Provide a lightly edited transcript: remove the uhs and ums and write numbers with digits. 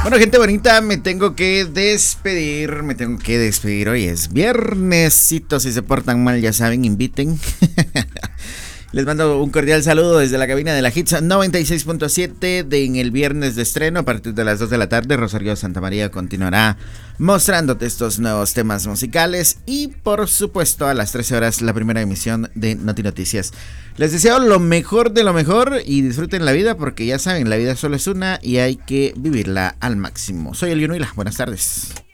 Bueno, gente bonita, me tengo que despedir. Hoy es viernesito. Si se portan mal, ya saben, inviten. Les mando un cordial saludo desde la cabina de la Hits 96.7 en el viernes de estreno. A partir de las 2 de la tarde, Rosario Santamaría continuará mostrándote estos nuevos temas musicales. Y por supuesto, a las 13 horas, la primera emisión de Noti Noticias. Les deseo lo mejor de lo mejor y disfruten la vida porque ya saben, la vida solo es una y hay que vivirla al máximo. Soy Elio Nuila, buenas tardes.